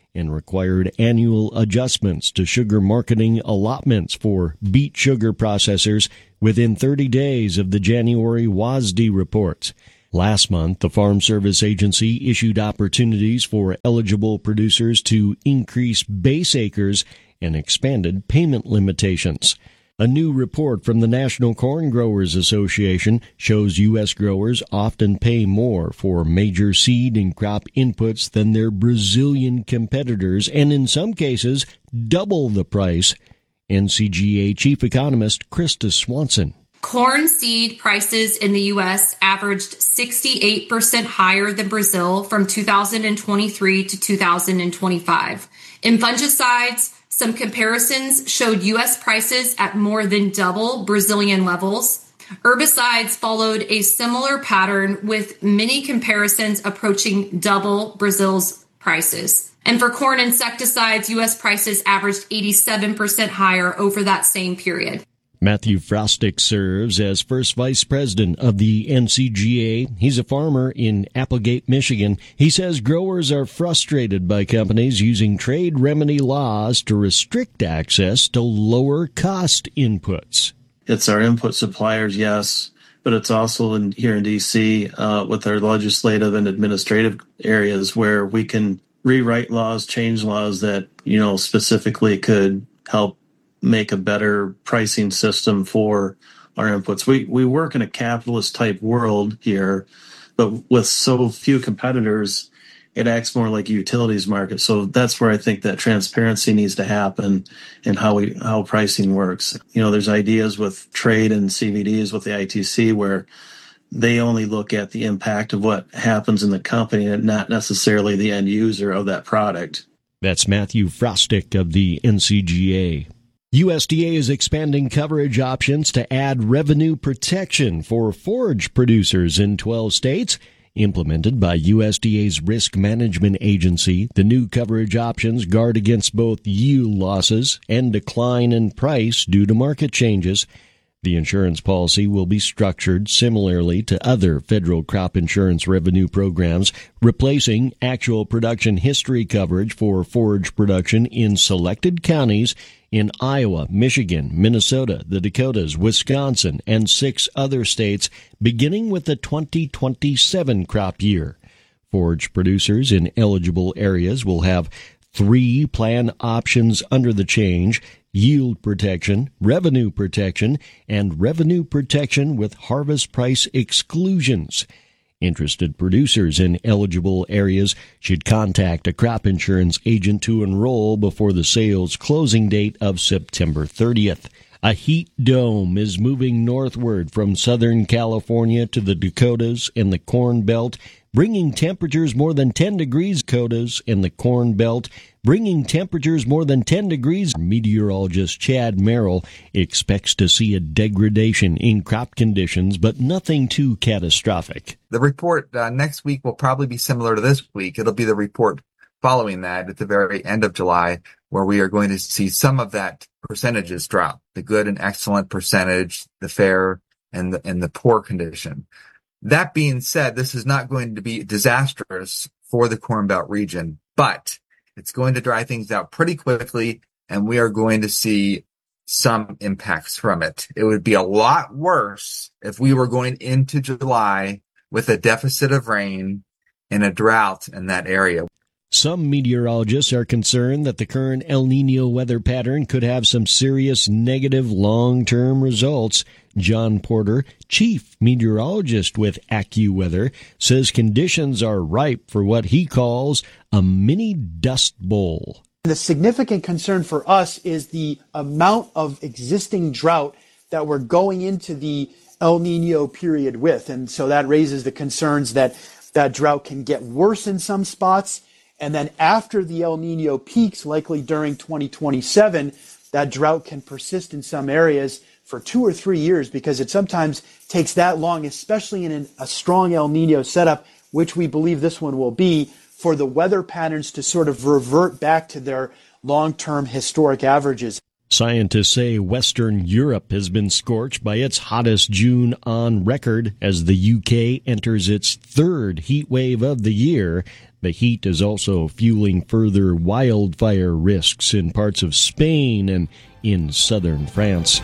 and required annual adjustments to sugar marketing allotments for beet sugar processors within thirty days of the January W A S D reports. Last month, the Farm Service Agency issued opportunities for eligible producers to increase base acres and expanded payment limitations. A new report from the National Corn Growers Association shows U S growers often pay more for major seed and crop inputs than their Brazilian competitors, and in some cases, double the price. N C G A Chief Economist Krista Swanson. Corn seed prices in the U S averaged sixty-eight percent higher than Brazil from two thousand twenty-three to two thousand twenty-five. In fungicides, some comparisons showed U S prices at more than double Brazilian levels. Herbicides followed a similar pattern, with many comparisons approaching double Brazil's prices. And for corn insecticides, U S prices averaged eighty-seven percent higher over that same period. Matthew Frostick serves as first vice president of the N C G A. He's a farmer in Applegate, Michigan. He says growers are frustrated by companies using trade remedy laws to restrict access to lower cost inputs. It's our input suppliers, yes, but it's also in, here in D C uh, with our legislative and administrative areas where we can rewrite laws, change laws that, you know, specifically could help make a better pricing system for our inputs. We we work in a capitalist type world here, but with so few competitors, it acts more like a utilities market. So that's where I think that transparency needs to happen in how we how pricing works. You know, there's ideas with trade and C V Ds with the I T C where they only look at the impact of what happens in the company and not necessarily the end user of that product. That's Matthew Frostick of the N C G A. U S D A is expanding coverage options to add revenue protection for forage producers in twelve states. Implemented by U S D A's Risk Management Agency, the new coverage options guard against both yield losses and decline in price due to market changes. The insurance policy will be structured similarly to other federal crop insurance revenue programs, replacing actual production history coverage for forage production in selected counties in Iowa, Michigan, Minnesota, the Dakotas, Wisconsin, and six other states, beginning with the twenty twenty-seven crop year. Forage producers in eligible areas will have three plan options under the change: yield protection, revenue protection, and revenue protection with harvest price exclusions. Interested producers in eligible areas should contact a crop insurance agent to enroll before the sales closing date of September thirtieth. A heat dome is moving northward from Southern California to the Dakotas and the Corn Belt, bringing temperatures more than ten degrees. Dakotas and the Corn Belt, bringing temperatures more than ten degrees. Meteorologist Chad Merrill expects to see a degradation in crop conditions, but nothing too catastrophic. The report uh, next week will probably be similar to this week. It'll be the report following that at the very end of July, where we are going to see some of that percentages drop, the good and excellent percentage, the fair and the, and the poor condition. That being said, this is not going to be disastrous for the Corn Belt region, but it's going to dry things out pretty quickly, and we are going to see some impacts from it. It would be a lot worse if we were going into July with a deficit of rain and a drought in that area. Some meteorologists are concerned that the current El Niño weather pattern could have some serious negative long-term results. John Porter, chief meteorologist with AccuWeather, says conditions are ripe for what he calls a mini dust bowl. The significant concern for us is the amount of existing drought that we're going into the El Niño period with. And so that raises the concerns that that drought can get worse in some spots. And then after the El Niño peaks, likely during twenty twenty-seven, that drought can persist in some areas for two or three years because it sometimes takes that long, especially in an, a strong El Niño setup, which we believe this one will be, for the weather patterns to sort of revert back to their long-term historic averages. Scientists say Western Europe has been scorched by its hottest June on record as the U K enters its third heat wave of the year. The heat is also fueling further wildfire risks in parts of Spain and in southern France.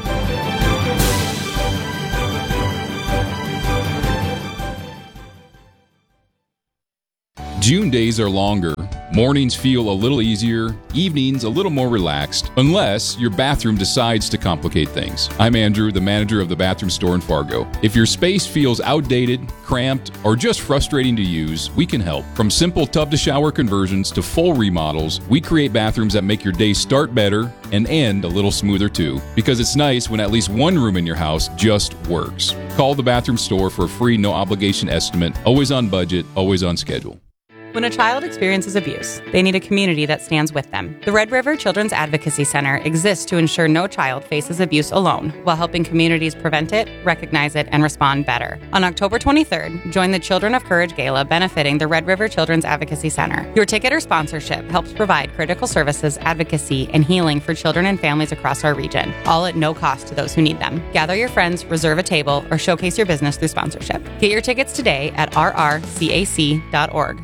June days are longer. Mornings feel a little easier, evenings a little more relaxed, unless your bathroom decides to complicate things. I'm Andrew, the manager of the bathroom store in Fargo. If your space feels outdated, cramped, or just frustrating to use, we can help. From simple tub-to-shower conversions to full remodels, we create bathrooms that make your day start better and end a little smoother too, because it's nice when at least one room in your house just works. Call the bathroom store for a free, no-obligation estimate, always on budget, always on schedule. When a child experiences abuse, they need a community that stands with them. The Red River Children's Advocacy Center exists to ensure no child faces abuse alone, while helping communities prevent it, recognize it, and respond better. On October twenty-third, join the Children of Courage Gala benefiting the Red River Children's Advocacy Center. Your ticket or sponsorship helps provide critical services, advocacy, and healing for children and families across our region, all at no cost to those who need them. Gather your friends, reserve a table, or showcase your business through sponsorship. Get your tickets today at r r c a c dot org.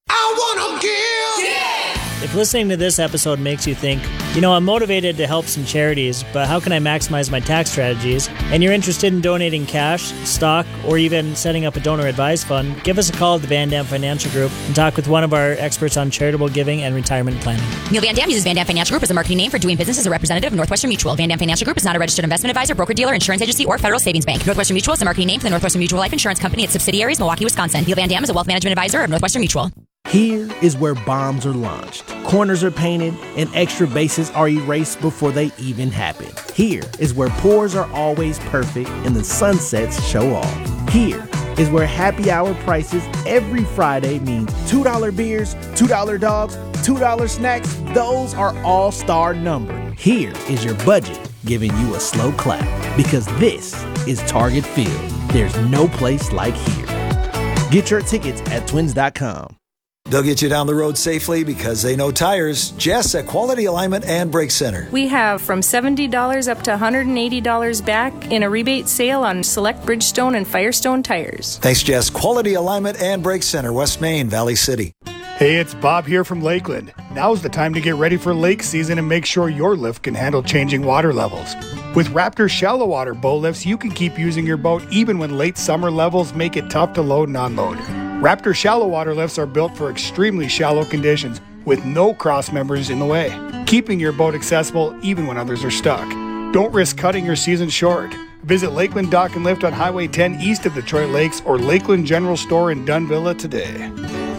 I wanna give! Yeah! If listening to this episode makes you think, you know, I'm motivated to help some charities, but how can I maximize my tax strategies? And you're interested in donating cash, stock, or even setting up a donor advised fund, give us a call at the Van Dam Financial Group and talk with one of our experts on charitable giving and retirement planning. Neil Van Dam uses Van Dam Financial Group as a marketing name for doing business as a representative of Northwestern Mutual. Van Dam Financial Group is not a registered investment advisor, broker-dealer, insurance agency, or federal savings bank. Northwestern Mutual is a marketing name for the Northwestern Mutual Life Insurance Company, its subsidiaries, Milwaukee, Wisconsin. Neil Van Dam is a wealth management advisor of Northwestern Mutual. Here is where bombs are launched, corners are painted, and extra bases are erased before they even happen. Here is where pours are always perfect and the sunsets show off. Here is where happy hour prices every Friday means two dollar beers, two dollar dogs, two dollar snacks. Those are all star numbered. Here is your budget giving you a slow clap, because this is Target Field. There's no place like here. Get your tickets at twins dot com. They'll get you down the road safely because they know tires. Jess at Quality Alignment and Brake Center. We have from seventy dollars up to one hundred eighty dollars back in a rebate sale on select Bridgestone and Firestone tires. Thanks, Jess. Quality Alignment and Brake Center, West Main, Valley City. Hey, it's Bob here from Lakeland. Now's the time to get ready for lake season and make sure your lift can handle changing water levels. With Raptor shallow water bow lifts, you can keep using your boat even when late summer levels make it tough to load and unload. Raptor shallow water lifts are built for extremely shallow conditions with no cross members in the way, keeping your boat accessible even when others are stuck. Don't risk cutting your season short. Visit Lakeland Dock and Lift on Highway ten east of Detroit Lakes or Lakeland General Store in Dunvilla today.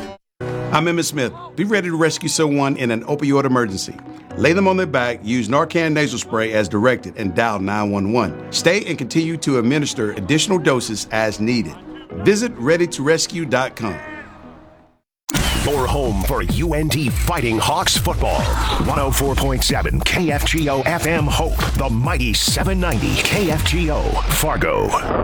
I'm Emmett Smith. Be ready to rescue someone in an opioid emergency. Lay them on their back, use Narcan nasal spray as directed, and dial nine one one. Stay and continue to administer additional doses as needed. Visit ready to rescue dot com. Your home for U N T Fighting Hawks football. one oh four point seven K F G O F M Hope. The mighty seven ninety K F G O Fargo.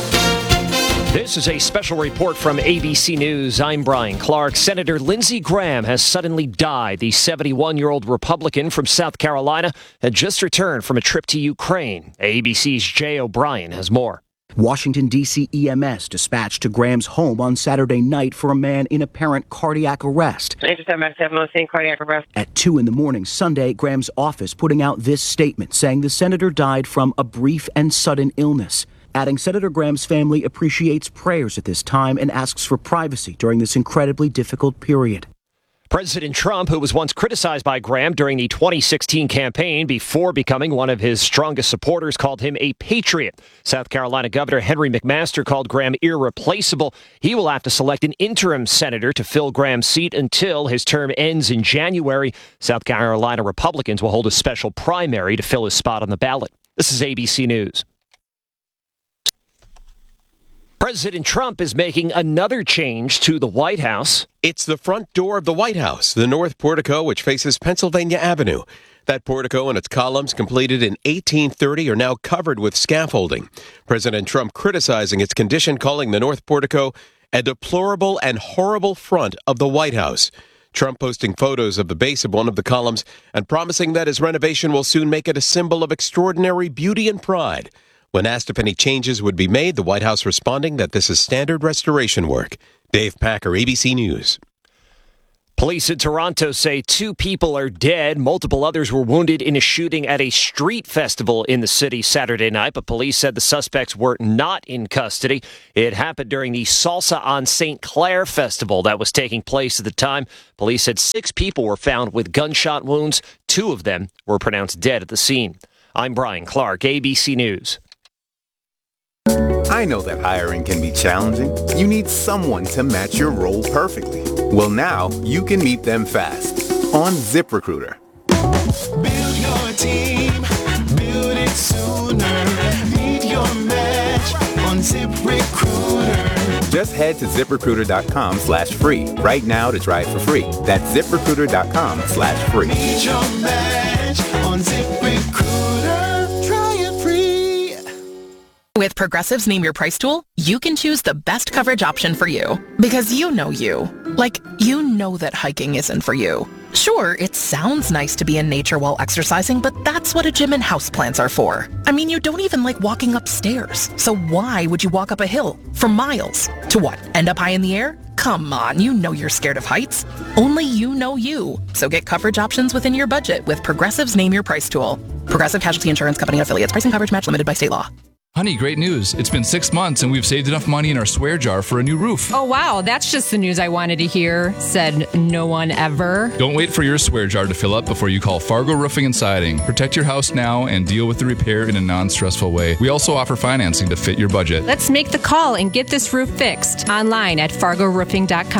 This is a special report from A B C News. I'm Brian Clark. Senator Lindsey Graham has suddenly died. The seventy-one-year-old Republican from South Carolina had just returned from a trip to Ukraine. A B C's Jay O'Brien has more. Washington, D C E M S dispatched to Graham's home on Saturday night for a man in apparent cardiac arrest. cardiac arrest. At two in the morning Sunday, Graham's office putting out this statement saying the senator died from a brief and sudden illness, adding Senator Graham's family appreciates prayers at this time and asks for privacy during this incredibly difficult period. President Trump, who was once criticized by Graham during the twenty sixteen campaign before becoming one of his strongest supporters, called him a patriot. South Carolina Governor Henry McMaster called Graham irreplaceable. He will have to select an interim senator to fill Graham's seat until his term ends in January. South Carolina Republicans will hold a special primary to fill his spot on the ballot. This is A B C News. President Trump is making another change to the White House. It's the front door of the White House, the north portico, which faces Pennsylvania Avenue. That portico and its columns, completed in eighteen thirty, are now covered with scaffolding. President Trump criticizing its condition, calling the north portico a deplorable and horrible front of the White House. Trump posting photos of the base of one of the columns and promising that his renovation will soon make it a symbol of extraordinary beauty and pride. When asked if any changes would be made, the White House responding that this is standard restoration work. Dave Packer, A B C News. Police in Toronto say two people are dead. Multiple others were wounded in a shooting at a street festival in the city Saturday night, but police said the suspects were not in custody. It happened during the Salsa on Saint Clair festival that was taking place at the time. Police said six people were found with gunshot wounds. Two of them were pronounced dead at the scene. I'm Brian Clark, A B C News. I know that hiring can be challenging. You need someone to match your role perfectly. Well, now you can meet them fast on ZipRecruiter. Build your team, build it sooner. Meet your match on ZipRecruiter. Just head to ZipRecruiter.com slash free right now to try it for free. That's ZipRecruiter.com slash free. Meet your match on ZipRecruiter. Try it free. With Progressive's Name Your Price tool, you can choose the best coverage option for you. Because you know you. Like, you know that hiking isn't for you. Sure, it sounds nice to be in nature while exercising, but that's what a gym and houseplants are for. I mean, you don't even like walking upstairs. So why would you walk up a hill for miles? To what, end up high in the air? Come on, you know you're scared of heights. Only you know you. So get coverage options within your budget with Progressive's Name Your Price tool. Progressive Casualty Insurance Company and Affiliates. Pricing coverage match limited by state law. Honey, great news. It's been six months and we've saved enough money in our swear jar for a new roof. Oh, wow. That's just the news I wanted to hear, said no one ever. Don't wait for your swear jar to fill up before you call Fargo Roofing and Siding. Protect your house now and deal with the repair in a non-stressful way. We also offer financing to fit your budget. Let's make the call and get this roof fixed online at fargo roofing dot com.